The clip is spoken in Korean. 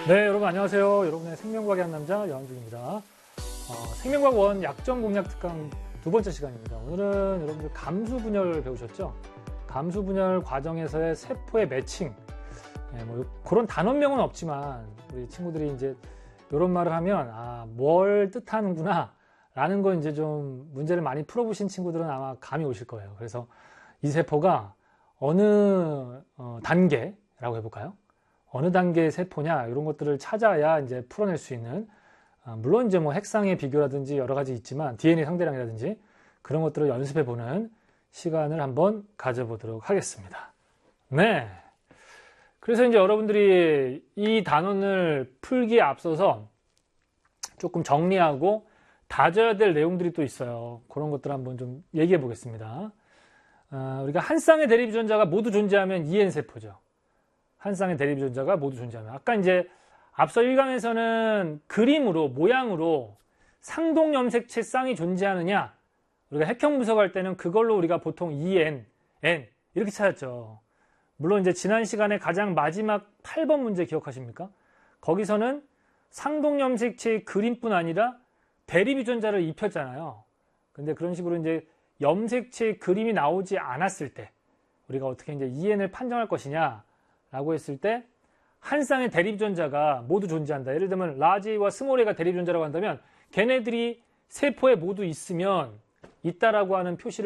네, 여러분 안녕하세요. 여러분의 생명과학의 한 남자 여한중입니다. 생명과학 원 약점 공략 특강 두 번째 시간입니다. 오늘은 여러분들 감수 분열 배우셨죠? 감수 분열 과정에서의 세포의 매칭. 네, 뭐 그런 단원명은 없지만 우리 친구들이 이제 이런 말을 하면 뭘 뜻하는구나 라는 거 이제 좀 문제를 많이 풀어보신 친구들은 아마 감이 오실 거예요. 그래서 이 세포가 어느 단계라고 해볼까요? 어느 단계의 세포냐 이런 것들을 찾아야 이제 풀어낼 수 있는 물론 이제 뭐 핵상의 비교라든지 여러 가지 있지만 DNA 상대량이라든지 그런 것들을 연습해 보는 시간을 한번 가져보도록 하겠습니다. 네. 그래서 이제 여러분들이 이 단원을 풀기에 앞서서 조금 정리하고 다져야 될 내용들이 또 있어요. 그런 것들 한번 좀 얘기해 보겠습니다. 우리가 한 쌍의 대립 유전자가 모두 존재하면 EN 세포죠. 한 쌍의 대립 유전자가 모두 존재하면. 아까 이제 앞서 1강에서는 그림으로, 모양으로 상동 염색체 쌍이 존재하느냐, 우리가 핵형 분석할 때는 그걸로 우리가 보통 EN, N 이렇게 찾았죠. 물론 이제 지난 시간에 가장 마지막 8번 문제 기억하십니까? 거기서는 상동 염색체의 그림뿐 아니라 대립 유전자를 입혔잖아요. 근데 그런 식으로 이제 염색체의 그림이 나오지 않았을 때 우리가 어떻게 이제 EN을 판정할 것이냐 라고 했을 때 한 쌍의 대립 유전자가 모두 존재한다. 예를 들면 라지와 스몰 A가 대립 유전자라고 한다면 걔네들이 세포에 모두 있으면 있다라고 하는 표시를